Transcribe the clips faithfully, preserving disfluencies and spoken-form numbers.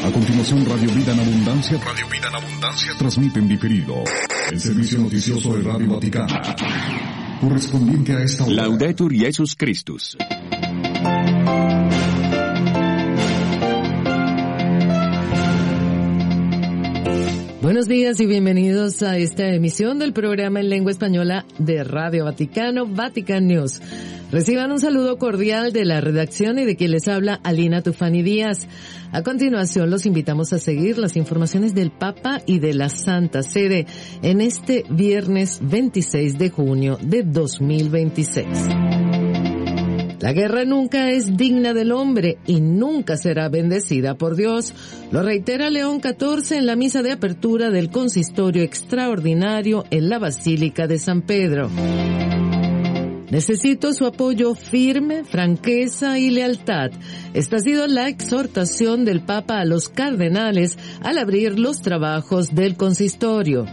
A continuación, Radio Vida en Abundancia. Radio Vida en Abundancia transmite en diferido el servicio noticioso de Radio Vaticano, correspondiente a esta hora. Laudetur Jesus Christus. Buenos días y bienvenidos a esta emisión del programa en lengua española de Radio Vaticano, Vatican News. Reciban un saludo cordial de la redacción y de quien les habla, Alina Tufani Díaz. A continuación, los invitamos a seguir las informaciones del Papa y de la Santa Sede en este viernes veintiséis de junio de dos mil veintiséis. La guerra nunca es digna del hombre y nunca será bendecida por Dios. Lo reitera León catorce en la misa de apertura del consistorio extraordinario en la Basílica de San Pedro. Necesito su apoyo firme, franqueza y lealtad. Esta ha sido la exhortación del Papa a los cardenales al abrir los trabajos del consistorio.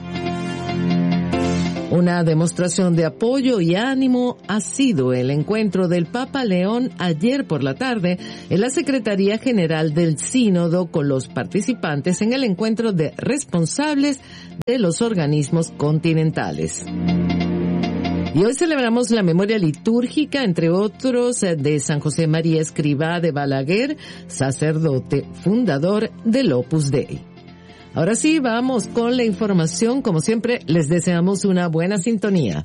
Una demostración de apoyo y ánimo ha sido el encuentro del Papa León ayer por la tarde en la Secretaría General del Sínodo con los participantes en el encuentro de responsables de los organismos continentales. Y hoy celebramos la memoria litúrgica, entre otros, de San José María Escrivá de Balaguer, sacerdote fundador del Opus Dei. Ahora sí, vamos con la información. Como siempre, les deseamos una buena sintonía.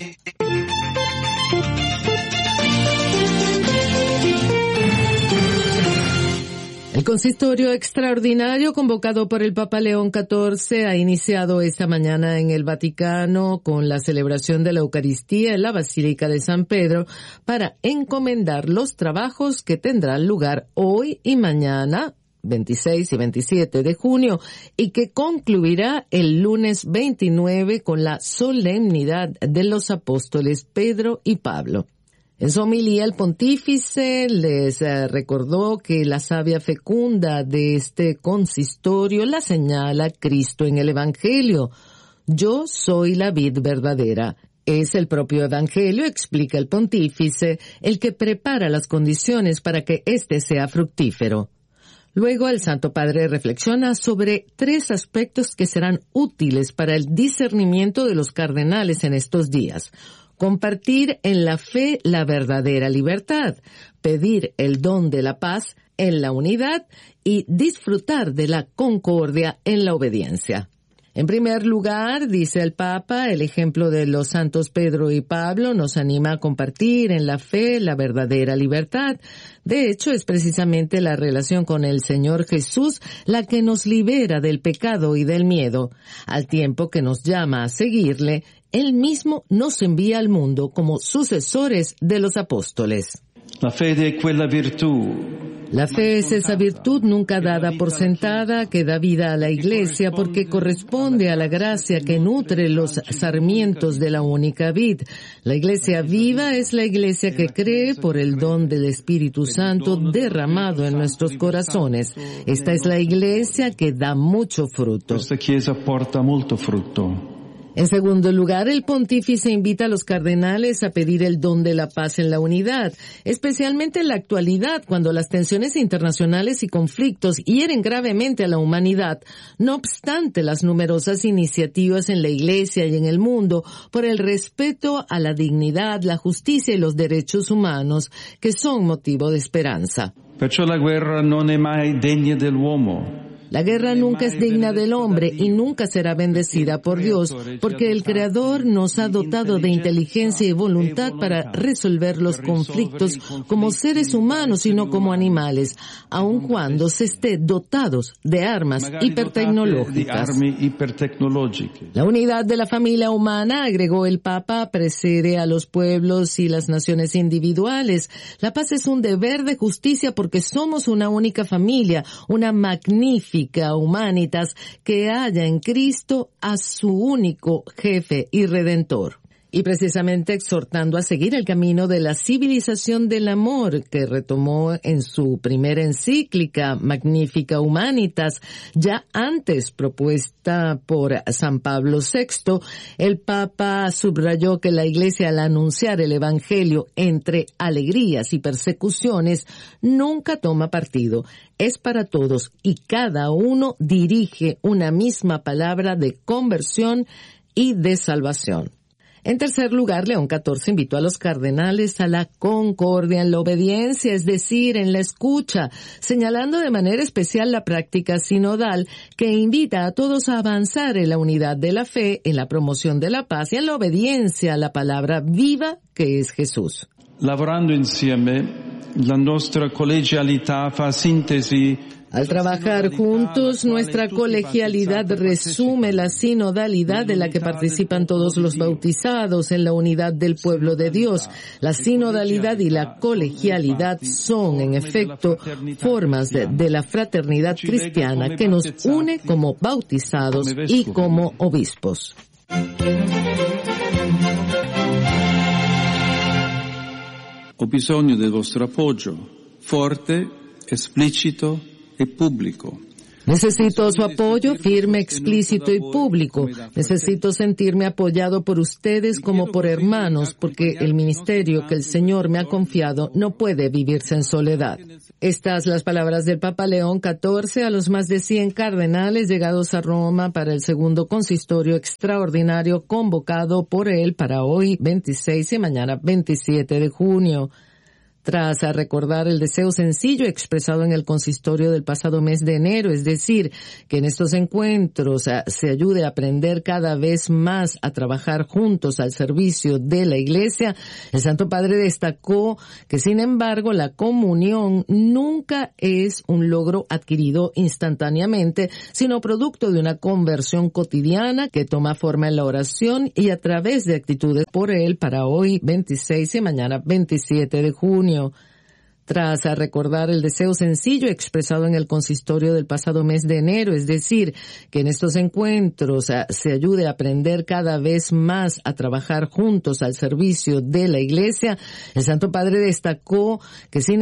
El consistorio extraordinario convocado por el Papa León catorce ha iniciado esta mañana en el Vaticano con la celebración de la Eucaristía en la Basílica de San Pedro para encomendar los trabajos que tendrán lugar hoy y mañana, veintiséis y veintisiete de junio, y que concluirá el lunes veintinueve con la solemnidad de los apóstoles Pedro y Pablo. En su homilía, el pontífice les eh, recordó que la savia fecunda de este consistorio la señala Cristo en el Evangelio. Yo soy la vid verdadera. Es el propio Evangelio, explica el pontífice, el que prepara las condiciones para que éste sea fructífero. Luego el Santo Padre reflexiona sobre tres aspectos que serán útiles para el discernimiento de los cardenales en estos días. Compartir en la fe la verdadera libertad, pedir el don de la paz en la unidad y disfrutar de la concordia en la obediencia. En primer lugar, dice el Papa, el ejemplo de los santos Pedro y Pablo nos anima a compartir en la fe la verdadera libertad. De hecho, es precisamente la relación con el Señor Jesús la que nos libera del pecado y del miedo. Al tiempo que nos llama a seguirle, Él mismo nos envía al mundo como sucesores de los apóstoles. La fede è quella virtù. La fe es esa virtud nunca dada por sentada que da vida a la Iglesia porque corresponde a la gracia que nutre los sarmientos de la única vid. La Iglesia viva es la Iglesia que cree por el don del Espíritu Santo derramado en nuestros corazones. Esta es la Iglesia que da mucho fruto. Esta Chiesa porta molto frutto. En segundo lugar, el pontífice invita a los cardenales a pedir el don de la paz en la unidad, especialmente en la actualidad, cuando las tensiones internacionales y conflictos hieren gravemente a la humanidad. No obstante las numerosas iniciativas en la Iglesia y en el mundo por el respeto a la dignidad, la justicia y los derechos humanos, que son motivo de esperanza. Perciò la guerra non è mai degna dell'uomo. La guerra nunca es digna del hombre y nunca será bendecida por Dios, porque el Creador nos ha dotado de inteligencia y voluntad para resolver los conflictos como seres humanos y no como animales, aun cuando se esté dotados de armas hipertecnológicas. La unidad de la familia humana, agregó el Papa, precede a los pueblos y las naciones individuales. La paz es un deber de justicia porque somos una única familia, una magnífica humanitas que halla en Cristo a su único jefe y redentor. Y precisamente exhortando a seguir el camino de la civilización del amor que retomó en su primera encíclica Magnificat Humanitas, ya antes propuesta por San Pablo sexto, el Papa subrayó que la Iglesia, al anunciar el Evangelio entre alegrías y persecuciones, nunca toma partido. Es para todos y cada uno dirige una misma palabra de conversión y de salvación. En tercer lugar, León catorce invitó a los cardenales a la concordia en la obediencia, es decir, en la escucha, señalando de manera especial la práctica sinodal que invita a todos a avanzar en la unidad de la fe, en la promoción de la paz y en la obediencia a la palabra viva que es Jesús. Lavorando insieme, la nostra collegialità fa sintesi. Al trabajar juntos, nuestra colegialidad resume la sinodalidad de la que participan todos los bautizados en la unidad del pueblo de Dios. La sinodalidad y la colegialidad son, en efecto, formas de, de la fraternidad cristiana que nos une como bautizados y como obispos. Ho bisogno del vostro appoggio, forte, esplicito e público. Necesito su apoyo firme, explícito y público. Necesito sentirme apoyado por ustedes como por hermanos, porque el ministerio que el Señor me ha confiado no puede vivirse en soledad. Estas las palabras del Papa León catorce a los más de cien cardenales llegados a Roma para el segundo consistorio extraordinario convocado por él para hoy veintiséis y mañana veintisiete de junio. Tras a recordar el deseo sencillo expresado en el consistorio del pasado mes de enero, es decir, que en estos encuentros se ayude a aprender cada vez más a trabajar juntos al servicio de la Iglesia, el Santo Padre destacó que, sin embargo, la comunión nunca es un logro adquirido instantáneamente, sino producto de una conversión cotidiana que toma forma en la oración y a través de actitudes por él para hoy veintiséis y mañana veintisiete de junio. Tras a recordar el deseo sencillo expresado en el consistorio del pasado mes de enero, es decir, que en estos encuentros se ayude a aprender cada vez más a trabajar juntos al servicio de la Iglesia, el Santo Padre destacó que sin